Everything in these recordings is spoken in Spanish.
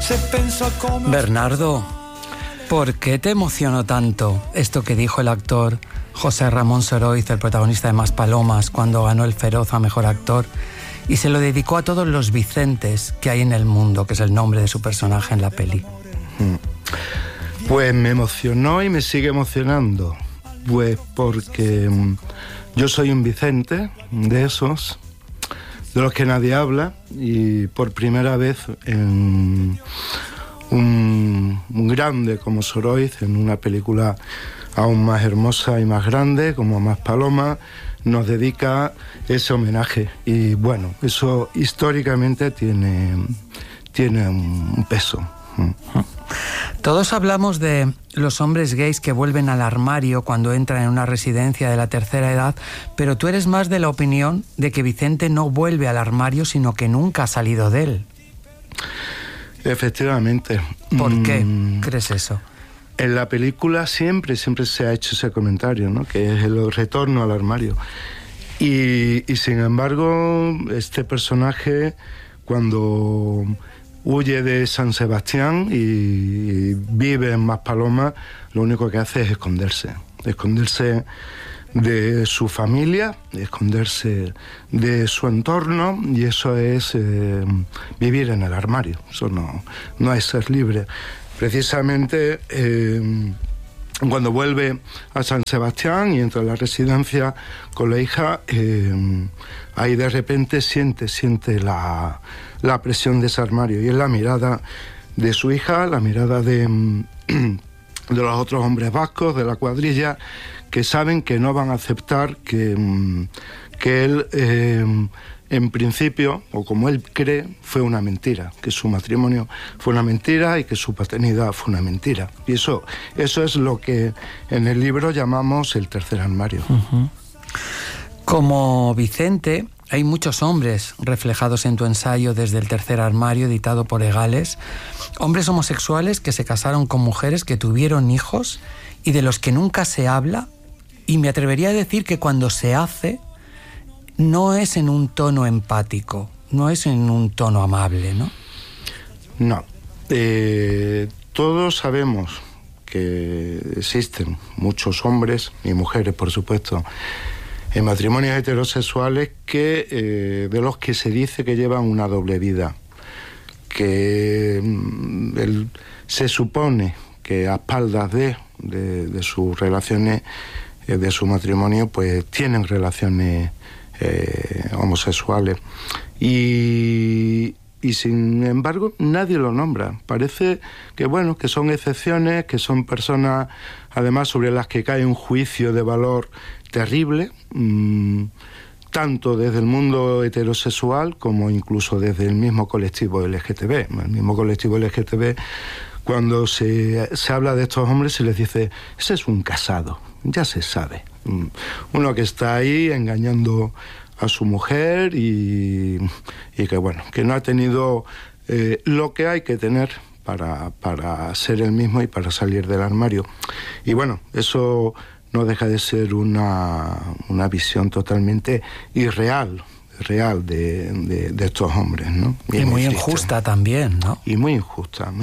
Bernardo, ¿por qué te emocionó tanto esto que dijo el actor José Ramón Soroiz, el protagonista de Maspalomas, cuando ganó el Feroz a Mejor Actor, y se lo dedicó a todos los Vicentes que hay en el mundo, que es el nombre de su personaje en la peli? Pues me emocionó y me sigue emocionando, pues porque yo soy un Vicente de esos, de los que nadie habla, y por primera vez en un grande como Soroiz, en una película aún más hermosa y más grande como Maspalomas, nos dedica ese homenaje. Y bueno, eso históricamente tiene un peso. Todos hablamos de los hombres gays que vuelven al armario cuando entran en una residencia de la tercera edad, pero tú eres más de la opinión de que Vicente no vuelve al armario, sino que nunca ha salido de él. Efectivamente. ¿Por qué crees eso? En la película siempre se ha hecho ese comentario, ¿no? Que es el retorno al armario. Y sin embargo, este personaje, cuando huye de San Sebastián y vive en Maspalomas, lo único que hace es esconderse de su familia, esconderse de su entorno, y eso es vivir en el armario. Eso no es ser libre. Precisamente cuando vuelve a San Sebastián y entra a la residencia con la hija, ahí de repente siente la presión de ese armario, y es la mirada de su hija, la mirada de los otros hombres vascos de la cuadrilla, que saben que no van a aceptar que él, en principio, o como él cree, fue una mentira, que su matrimonio fue una mentira y que su paternidad fue una mentira. Y eso es lo que en el libro llamamos el tercer armario. Uh-huh. Como Vicente, hay muchos hombres reflejados en tu ensayo Desde el tercer armario, editado por Egales, hombres homosexuales que se casaron con mujeres que tuvieron hijos y de los que nunca se habla, y me atrevería a decir que cuando se hace no es en un tono empático, no es en un tono amable, ¿no? No. Todos sabemos que existen muchos hombres y mujeres, por supuesto, en matrimonios heterosexuales de los que se dice que llevan una doble vida, que se supone que a espaldas de sus relaciones, de su matrimonio, pues tienen relaciones homosexuales, y sin embargo nadie lo nombra. Parece que que son excepciones, que son personas además sobre las que cae un juicio de valor terrible, tanto desde el mundo heterosexual como incluso desde el mismo colectivo LGTB. El mismo colectivo LGTB, cuando se habla de estos hombres, se les dice: ese es un casado, ya se sabe. Uno que está ahí engañando a su mujer y que no ha tenido lo que hay que tener para ser el mismo y para salir del armario. Y eso no deja de ser una visión totalmente irreal de estos hombres, ¿no? Y muy injusta también, ¿no? Y muy injusta,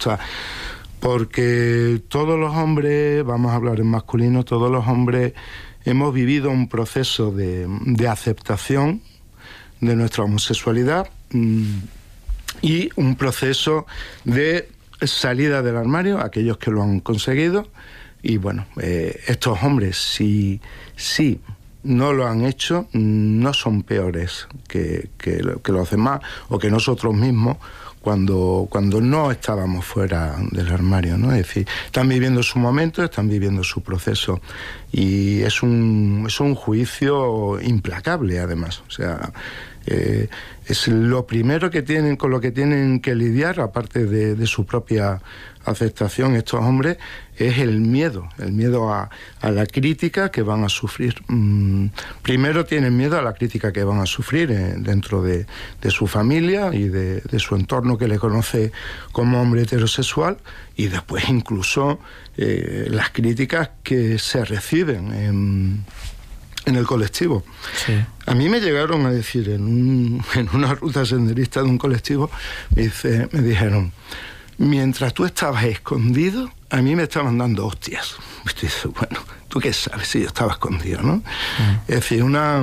porque todos los hombres, vamos a hablar en masculino, todos los hombres hemos vivido un proceso de aceptación de nuestra homosexualidad y un proceso de salida del armario, aquellos que lo han conseguido. Y estos hombres, si no lo han hecho, no son peores que los demás o que nosotros mismos cuando no estábamos fuera del armario, ¿no? Es decir, están viviendo su momento, están viviendo su proceso, y es un juicio implacable, además. O sea, es lo primero con lo que tienen que lidiar, aparte de su propia aceptación, estos hombres, es el miedo a la crítica que van a sufrir. Primero tienen miedo a la crítica que van a sufrir dentro de su familia y de su entorno, que le conoce como hombre heterosexual, y después incluso las críticas que se reciben en el colectivo. Sí. A mí me llegaron a decir en una ruta senderista de un colectivo, me dijeron: mientras tú estabas escondido, a mí me estaban dando hostias. Y tú dices, bueno, ¿tú qué sabes si yo estaba escondido, no? Es decir,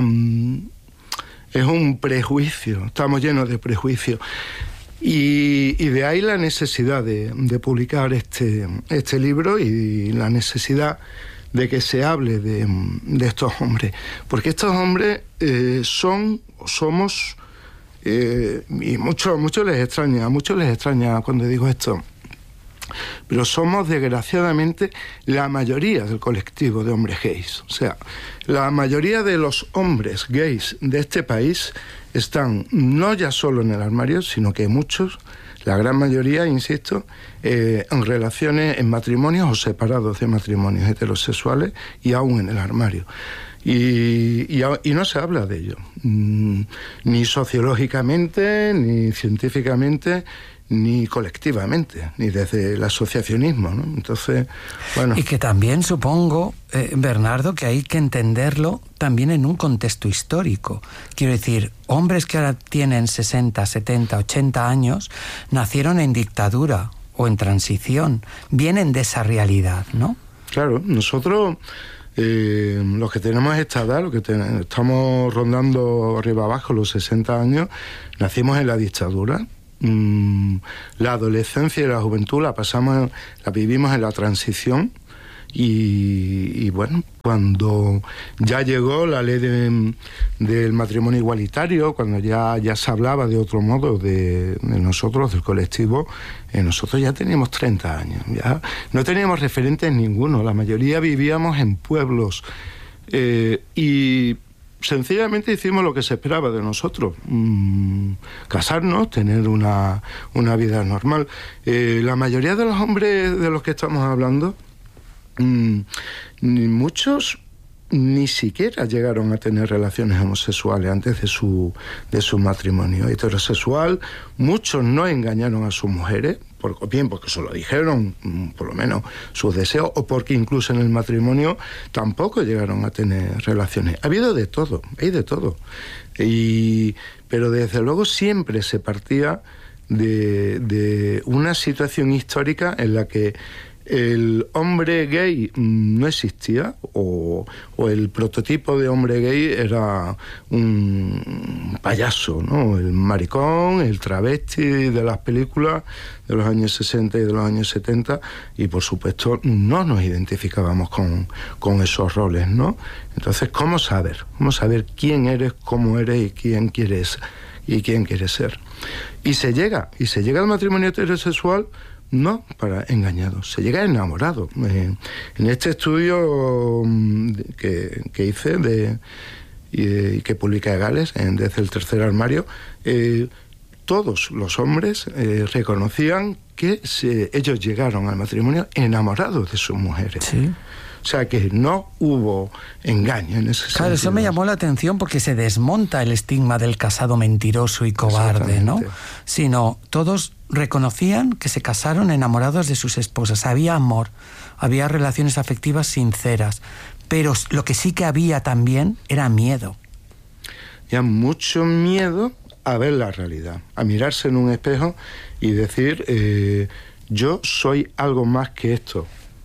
es un prejuicio, estamos llenos de prejuicios. Y de ahí la necesidad de publicar este libro y la necesidad de que se hable de estos hombres. Porque estos hombres somos, y muchos les extraña cuando digo esto, pero somos desgraciadamente la mayoría del colectivo de hombres gays. O sea, la mayoría de los hombres gays de este país están no ya solo en el armario, sino que muchos, la gran mayoría, insisto, en relaciones, en matrimonios o separados de matrimonios heterosexuales y aún en el armario. Y no se habla de ello, ni sociológicamente, ni científicamente, ni colectivamente, ni desde el asociacionismo, ¿no? Entonces, bueno. Y que también supongo, Bernardo, que hay que entenderlo también en un contexto histórico. Quiero decir, hombres que ahora tienen 60, 70, 80 años, nacieron en dictadura o en transición, vienen de esa realidad, ¿no? Claro, nosotros, los que tenemos esta edad, estamos rondando arriba abajo los 60 años, nacimos en la dictadura. La adolescencia y la juventud la vivimos en la transición y bueno, cuando ya llegó la ley del matrimonio igualitario, cuando ya se hablaba de otro modo de nosotros, del colectivo, nosotros ya teníamos 30 años, ya no teníamos referentes ninguno, la mayoría vivíamos en pueblos y sencillamente hicimos lo que se esperaba de nosotros, casarnos, tener una vida normal. La mayoría de los hombres de los que estamos hablando, muchos ni siquiera llegaron a tener relaciones homosexuales antes de su matrimonio heterosexual. Muchos no engañaron a sus mujeres, bien porque se lo dijeron, por lo menos sus deseos, o porque incluso en el matrimonio tampoco llegaron a tener relaciones. Ha habido de todo, hay de todo. Pero desde luego siempre se partía de una situación histórica en la que el hombre gay no existía, o el prototipo de hombre gay era un payaso, ¿no? El maricón, el travesti de las películas de los años 60 y de los años 70, y por supuesto no nos identificábamos con esos roles, ¿no? Entonces, ¿cómo saber quién eres, cómo eres y quién quieres ser? Y se llega al matrimonio heterosexual no para engañados, se llega enamorado. En este estudio que hice y que publica Egales desde el tercer armario, todos los hombres reconocían que ellos llegaron al matrimonio enamorados de sus mujeres. Sí. O sea que no hubo engaño en ese sentido. Claro, eso me llamó la atención porque se desmonta el estigma del casado mentiroso y cobarde, ¿no? Sino todos reconocían que se casaron enamorados de sus esposas. Había amor, había relaciones afectivas sinceras, pero lo que sí que había también era miedo. Había mucho miedo a ver la realidad, a mirarse en un espejo y decir, yo soy algo más que esto.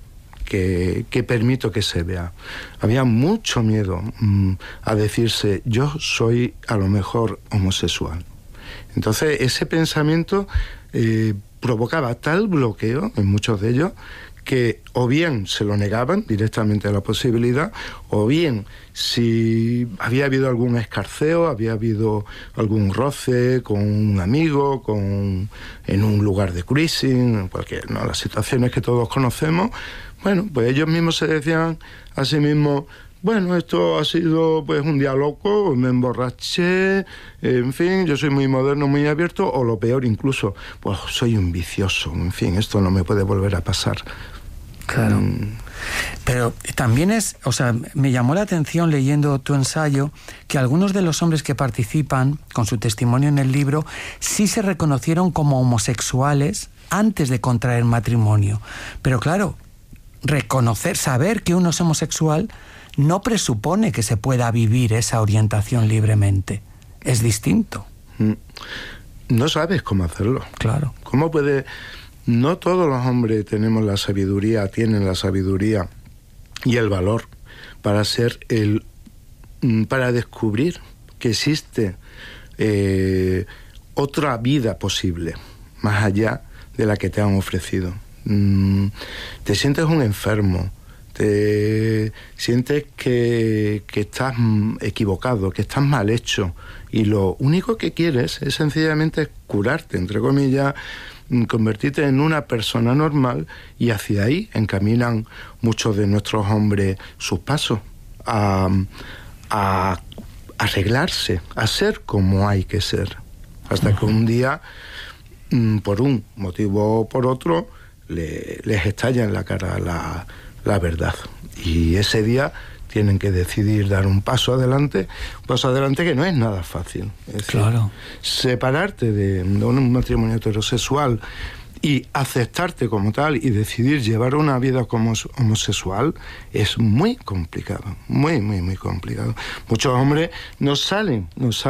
Que permito que se vea. Había mucho miedo a decirse, yo soy a lo mejor homosexual. Entonces ese pensamiento provocaba tal bloqueo en muchos de ellos que o bien se lo negaban directamente a la posibilidad, o bien si había habido algún escarceo, había habido algún roce con un amigo, en un lugar de cruising, ¿no? Las situaciones que todos conocemos. Bueno, pues ellos mismos se decían a sí mismos, bueno, esto ha sido pues un día loco, me emborraché, en fin, yo soy muy moderno, muy abierto, o lo peor incluso, pues soy un vicioso, en fin, esto no me puede volver a pasar. Claro. Pero también me llamó la atención leyendo tu ensayo que algunos de los hombres que participan con su testimonio en el libro sí se reconocieron como homosexuales antes de contraer matrimonio. Pero claro, saber que uno es homosexual no presupone que se pueda vivir esa orientación libremente. Es distinto. No sabes cómo hacerlo. Claro. ¿Cómo puede No todos los hombres tienen la sabiduría y el valor para para descubrir que existe otra vida posible, más allá de la que te han ofrecido. Te sientes un enfermo, te sientes que estás equivocado, que estás mal hecho, y lo único que quieres es sencillamente curarte, entre comillas, convertirte en una persona normal, y hacia ahí encaminan muchos de nuestros hombres sus pasos, a arreglarse, a ser como hay que ser, hasta que un día, por un motivo o por otro, les estalla en la cara la verdad, y ese día tienen que decidir dar un paso adelante que no es nada fácil. Es decir, claro, separarte de un matrimonio heterosexual y aceptarte como tal y decidir llevar una vida como homosexual es muy complicado, muy, muy, muy complicado. Muchos hombres no salen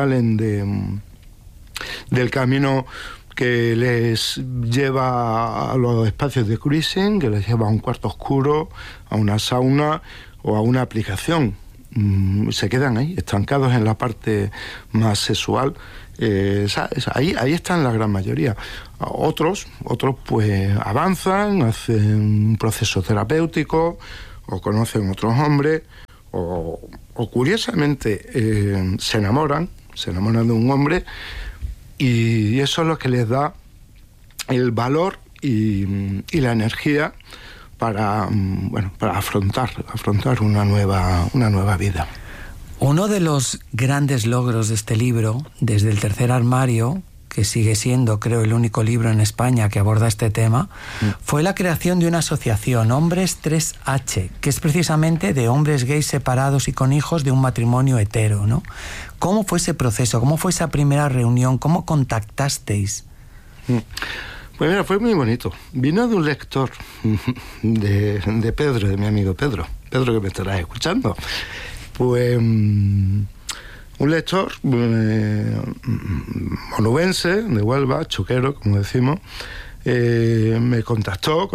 del camino que les lleva a los espacios de cruising, que les lleva a un cuarto oscuro, a una sauna o a una aplicación. Se quedan ahí, estancados en la parte más sexual. Ahí están la gran mayoría. Otros pues avanzan, hacen un proceso terapéutico, o conocen otros hombres, o curiosamente se enamoran de un hombre, y eso es lo que les da el valor y la energía para afrontar una nueva vida. Uno de los grandes logros de este libro, desde el tercer armario, que sigue siendo, creo, el único libro en España que aborda este tema, fue la creación de una asociación, Hombres 3H, que es precisamente de hombres gays separados y con hijos de un matrimonio hetero, ¿no? ¿Cómo fue ese proceso? ¿Cómo fue esa primera reunión? ¿Cómo contactasteis? Pues mira, fue muy bonito. Vino de un lector, de Pedro, de mi amigo Pedro que me estarás escuchando. Pues un lector onubense, de Huelva, choquero, como decimos, me contactó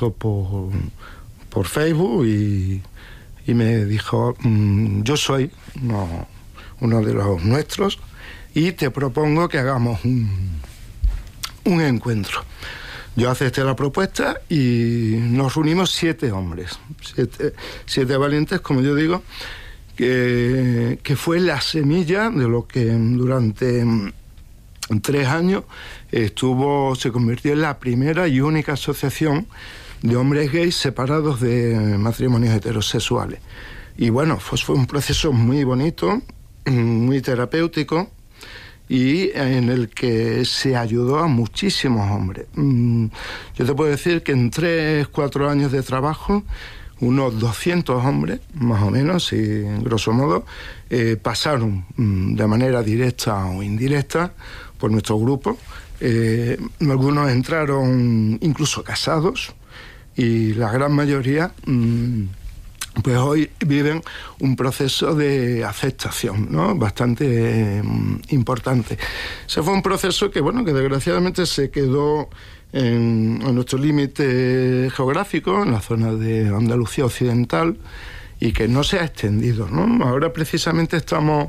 por Facebook y me dijo, yo soy uno de los nuestros y te propongo que hagamos un encuentro. Yo acepté la propuesta y nos reunimos 7 hombres, siete valientes, como yo digo, que fue la semilla de lo que durante 3 años se convirtió en la primera y única asociación de hombres gays separados de matrimonios heterosexuales. Y bueno, fue un proceso muy bonito, muy terapéutico, y en el que se ayudó a muchísimos hombres. Yo te puedo decir que en 3-4 años de trabajo, unos 200 hombres, más o menos, y grosso modo, pasaron de manera directa o indirecta por nuestro grupo. Algunos entraron incluso casados, y la gran mayoría pues hoy viven un proceso de aceptación, ¿no? Bastante importante. Ese fue un proceso que desgraciadamente se quedó en nuestro límite geográfico, en la zona de Andalucía Occidental, y que no se ha extendido, ¿no? Ahora precisamente estamos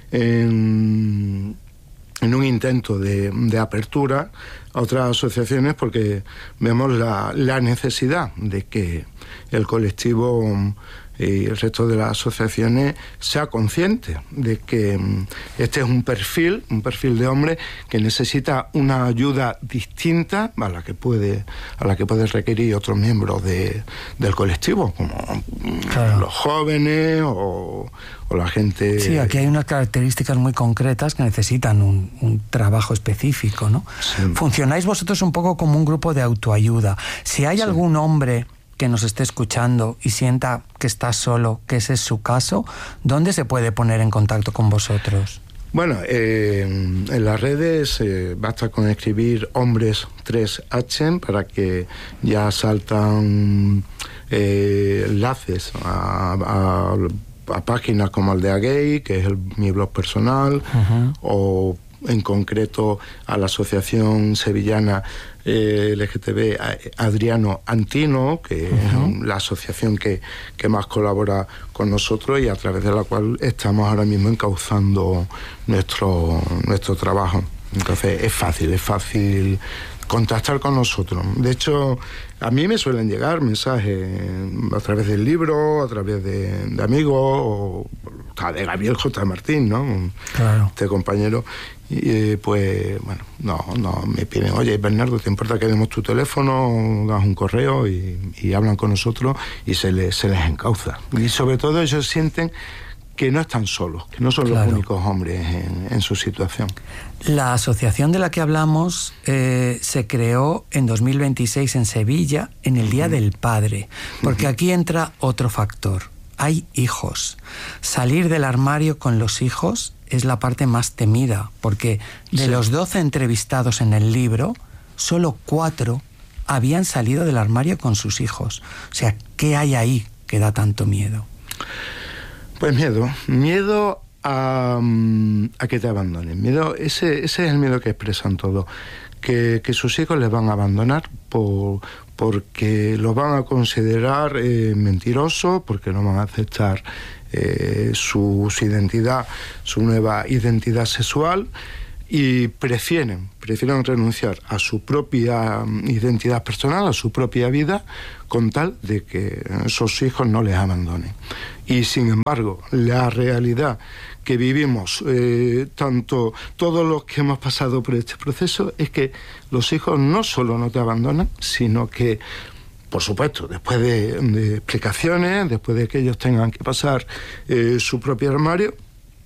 en un intento de apertura a otras asociaciones, porque vemos la necesidad de que el colectivo y el resto de las asociaciones sea consciente de que este es un perfil de hombre que necesita una ayuda distinta a la que puede requerir otros miembros del colectivo, como claro, los jóvenes o la gente. Sí, aquí hay unas características muy concretas que necesitan un trabajo específico, ¿no? Sí. Funcionáis vosotros un poco como un grupo de autoayuda. Si hay algún hombre que nos esté escuchando y sienta que está solo, que ese es su caso, ¿dónde se puede poner en contacto con vosotros? Bueno, en las redes basta con escribir Hombres 3H para que ya saltan enlaces a páginas como Aldea Gay, que es mi blog personal, o en concreto a la Asociación Sevillana LGTB Adriano Antino, que es la asociación que más colabora con nosotros y a través de la cual estamos ahora mismo encauzando nuestro trabajo. Entonces es fácil contactar con nosotros. De hecho, a mí me suelen llegar mensajes a través del libro, a través de amigos, o de Gabriel J. Martín, ¿no? Claro. Este compañero. Y pues, bueno, no me piden, oye, Bernardo, ¿te importa que demos tu teléfono? Das un correo y hablan con nosotros y se les encauza. Y sobre todo ellos sienten que no están solos, que no son los únicos hombres en su situación. La asociación de la que hablamos se creó en 2026 en Sevilla, en el Día del Padre, porque aquí entra otro factor. Hay hijos. Salir del armario con los hijos es la parte más temida, porque de los 12 entrevistados en el libro, solo 4 habían salido del armario con sus hijos. O sea, ¿qué hay ahí que da tanto miedo? Pues miedo a que te abandonen. Ese es el miedo que expresan todos, que sus hijos les van a abandonar porque los van a considerar mentirosos, porque no van a aceptar su identidad, su nueva identidad sexual, y prefieren renunciar a su propia identidad personal, a su propia vida, con tal de que esos hijos no les abandonen. Y sin embargo, la realidad que vivimos, tanto todos los que hemos pasado por este proceso, es que los hijos no solo no te abandonan, sino que, por supuesto, después de explicaciones, después de que ellos tengan que pasar su propio armario,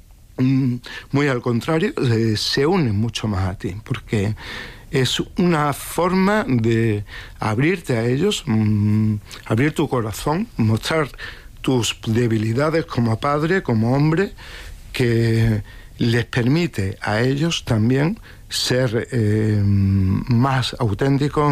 muy al contrario, se unen mucho más a ti, porque es una forma de abrirte a ellos, abrir tu corazón, mostrar tus debilidades como padre, como hombre, que les permite a ellos también ser más auténticos,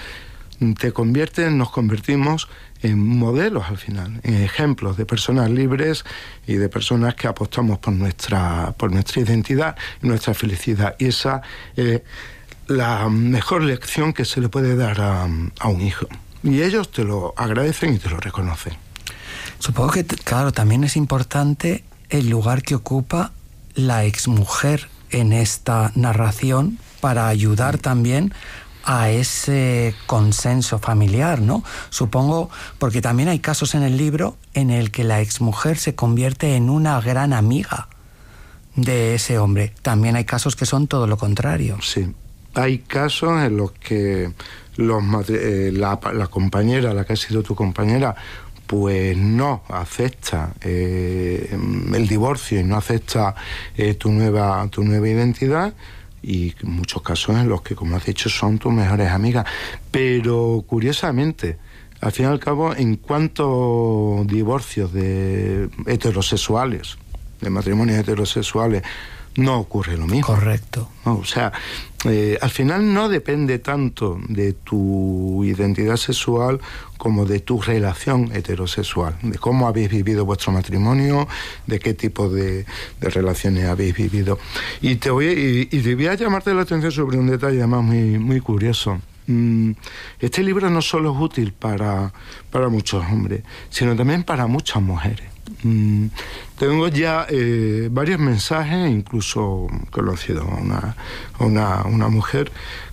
nos convertimos en modelos al final, en ejemplos de personas libres y de personas que apostamos por nuestra identidad y nuestra felicidad. Y esa es la mejor lección que se le puede dar a un hijo. Y ellos te lo agradecen y te lo reconocen. Supongo que, claro, también es importante el lugar que ocupa la exmujer en esta narración para ayudar también a ese consenso familiar, ¿no? Supongo, porque también hay casos en el libro en el que la exmujer se convierte en una gran amiga de ese hombre. También hay casos que son todo lo contrario. Sí, hay casos en los que la compañera, la que ha sido tu compañera, pues no acepta el divorcio y no acepta tu nueva identidad, y muchos casos en los que, como has dicho, son tus mejores amigas. Pero curiosamente, al fin y al cabo, en cuanto divorcios de heterosexuales, de matrimonios heterosexuales, no ocurre lo mismo. Correcto. No, o sea, al final no depende tanto de tu identidad sexual como de tu relación heterosexual, de cómo habéis vivido vuestro matrimonio, de qué tipo de relaciones habéis vivido. Y te voy a llamarte la atención sobre un detalle además muy, muy curioso. Este libro no solo es útil para muchos hombres, sino también para muchas mujeres. Tengo ya varios mensajes, incluso conocido a una mujer,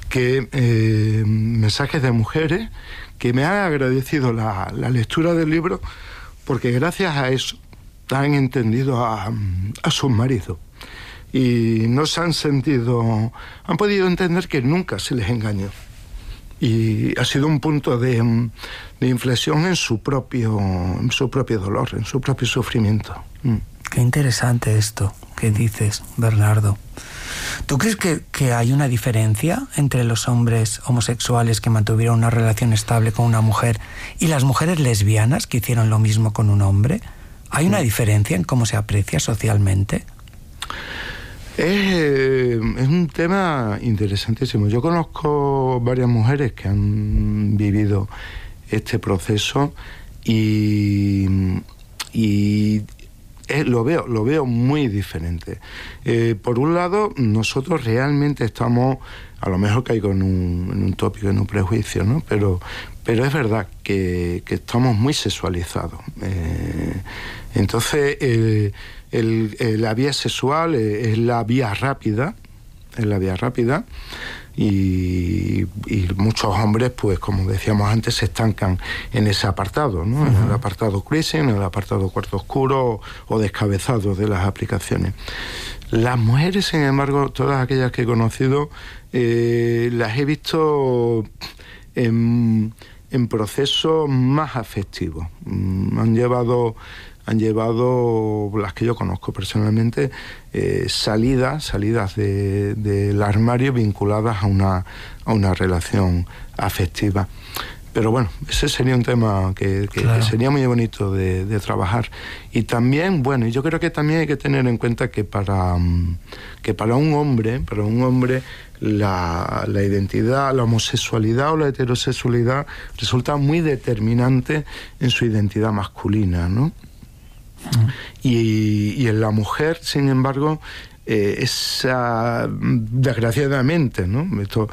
mensajes de mujeres que me han agradecido la lectura del libro, porque gracias a eso han entendido a sus maridos y no se han podido entender que nunca se les engañó. Y ha sido un punto de inflexión en su propio dolor, en su propio sufrimiento. Qué interesante esto que dices, Bernardo. ¿Tú crees que hay una diferencia entre los hombres homosexuales que mantuvieron una relación estable con una mujer y las mujeres lesbianas que hicieron lo mismo con un hombre? ¿Hay una diferencia en cómo se aprecia socialmente? Es un tema interesantísimo. Yo conozco varias mujeres que han vivido este proceso y lo veo muy diferente. Por un lado, nosotros realmente estamos, a lo mejor caigo en un tópico, en un prejuicio, ¿no? Pero es verdad que estamos muy sexualizados. Entonces, la vía sexual es la vía rápida, y muchos hombres, pues como decíamos antes, se estancan en ese apartado, ¿no? En el apartado cruising, en el apartado cuarto oscuro o descabezado de las aplicaciones. Las mujeres, sin embargo, todas aquellas que he conocido, las he visto en procesos más afectivos. Han llevado, las que yo conozco personalmente, salidas del armario vinculadas a una relación afectiva. Pero bueno, ese sería un tema que sería muy bonito de trabajar. Y también, bueno, yo creo que también hay que tener en cuenta que para un hombre la identidad, la homosexualidad o la heterosexualidad resulta muy determinante en su identidad masculina, ¿no? Y en la mujer, sin embargo, desgraciadamente, ¿no?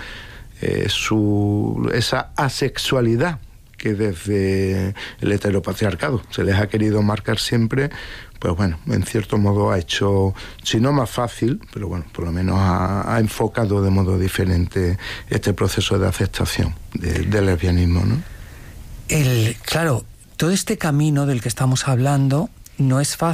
Esa asexualidad que desde el heteropatriarcado se les ha querido marcar siempre, pues bueno, en cierto modo ha hecho, si no más fácil, pero bueno, por lo menos ha enfocado de modo diferente este proceso de aceptación del lesbianismo, ¿no? Claro, todo este camino del que estamos hablando no es fácil.